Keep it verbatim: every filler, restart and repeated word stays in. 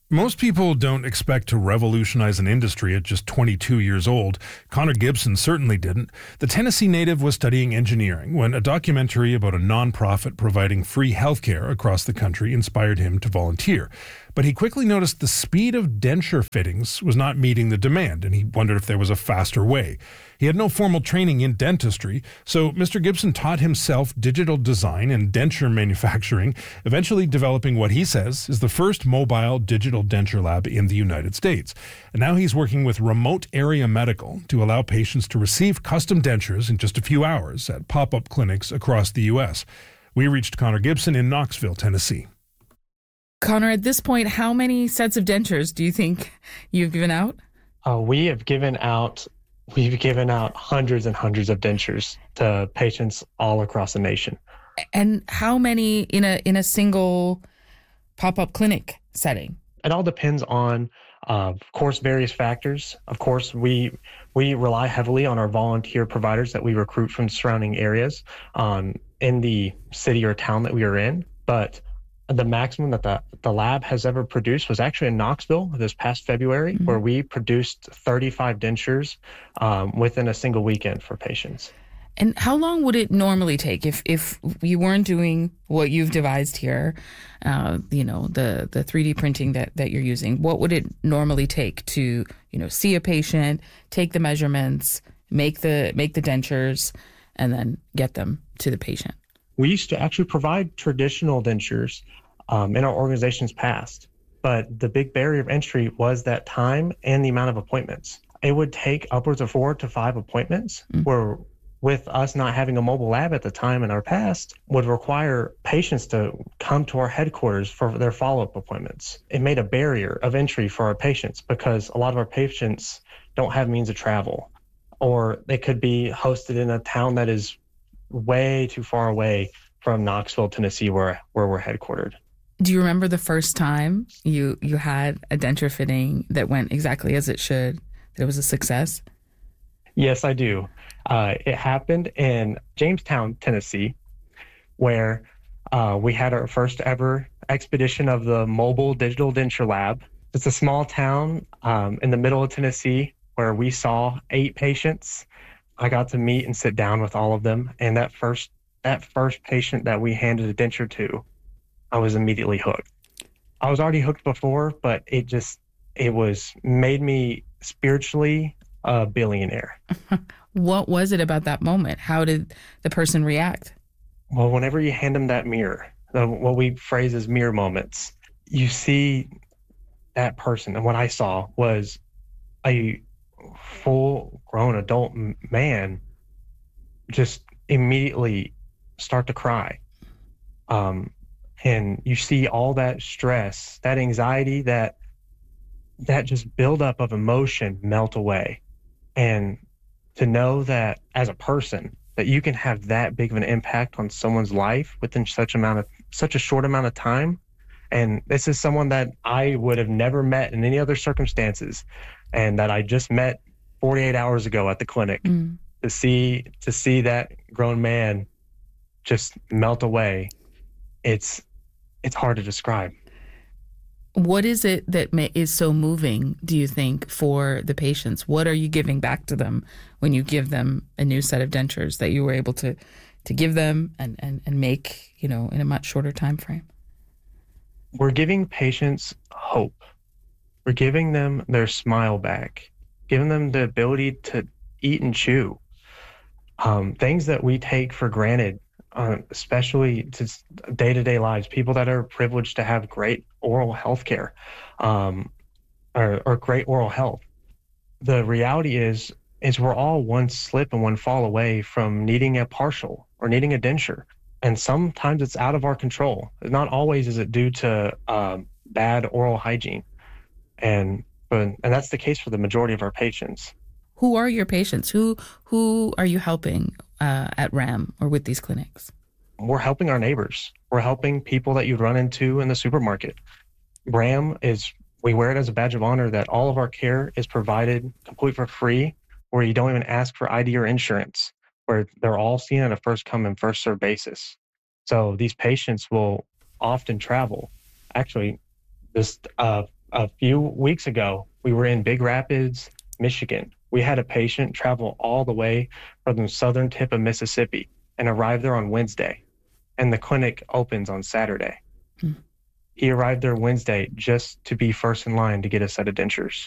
Most people don't expect to revolutionize an industry at just twenty-two years old. Connor Gibson certainly didn't. The Tennessee native was studying engineering when a documentary about a nonprofit providing free healthcare across the country inspired him to volunteer. But he quickly noticed the speed of denture fittings was not meeting the demand, and he wondered if there was a faster way. He had no formal training in dentistry, so Mister Gibson taught himself digital design and denture manufacturing, eventually developing what he says is the first mobile digital denture lab in the United States. And now he's working with Remote Area Medical to allow patients to receive custom dentures in just a few hours at pop-up clinics across the U S. We reached Connor Gibson in Knoxville, Tennessee. Connor, at this point, how many sets of dentures do you think you've given out? Uh, we have given out we've given out hundreds and hundreds of dentures to patients all across the nation. And how many in a in a single pop-up clinic setting? It all depends on, uh, of course, various factors. Of course, we we rely heavily on our volunteer providers that we recruit from surrounding areas um, in the city or town that we are in. But the maximum that the, the lab has ever produced was actually in Knoxville this past February, mm-hmm. where we produced thirty-five dentures um, within a single weekend for patients. And how long would it normally take if, if you weren't doing what you've devised here, uh, you know, the, the three D printing that, that you're using? What would it normally take to, you know, see a patient, take the measurements, make the make the dentures, and then get them to the patient? We used to actually provide traditional dentures um, in our organization's past, but the big barrier of entry was that time and the amount of appointments. It would take upwards of four to five appointments, mm-hmm. where with us not having a mobile lab at the time in our past, would require patients to come to our headquarters for their follow-up appointments. It made a barrier of entry for our patients because a lot of our patients don't have means of travel, or they could be hosted in a town that is way too far away from Knoxville, Tennessee, where where we're headquartered. Do you remember the first time you you had a denture fitting that went exactly as it should, that it was a success? Yes, I do. Uh, it happened in Jamestown, Tennessee, where uh, we had our first ever expedition of the mobile digital denture lab. It's a small town um, in the middle of Tennessee where we saw eight patients. I got to meet and sit down with all of them. And that first that first patient that we handed a denture to, I was immediately hooked. I was already hooked before, but it just, it was made me spiritually a billionaire. What was it about that moment? How did the person react? Well, whenever you hand them that mirror, the, what we phrase as mirror moments, you see that person. And what I saw was a full-grown adult man just immediately start to cry. Um, and you see all that stress, that anxiety, that that just buildup of emotion melt away. And to know that as a person, that you can have that big of an impact on someone's life within such amount of such a short amount of time. And this is someone that I would have never met in any other circumstances, and that I just met forty-eight hours ago at the clinic. Mm. To see to see that grown man just melt away, it's it's hard to describe. What is it that may, is so moving, do you think, for the patients? What are you giving back to them when you give them a new set of dentures that you were able to to give them and, and, and make, you know, in a much shorter time frame? We're giving patients hope. We're giving them their smile back, giving them the ability to eat and chew. Um, things that we take for granted, uh, especially to day-to-day lives, people that are privileged to have great oral health care um, or, or great oral health. The reality is, is we're all one slip and one fall away from needing a partial or needing a denture. And sometimes it's out of our control. Not always is it due to um, bad oral hygiene. And, but, and that's the case for the majority of our patients. Who are your patients? Who who are you helping uh, at RAM or with these clinics? We're helping our neighbors. We're helping people that you'd run into in the supermarket. RAM is, we wear it as a badge of honor that all of our care is provided completely for free, where you don't even ask for I D or insurance, where they're all seen on a first come and first served basis. So these patients will often travel. Actually, this uh, A few weeks ago, we were in Big Rapids, Michigan. We had a patient travel all the way from the southern tip of Mississippi and arrive there on Wednesday, and the clinic opens on Saturday. Hmm. He arrived there Wednesday just to be first in line to get a set of dentures.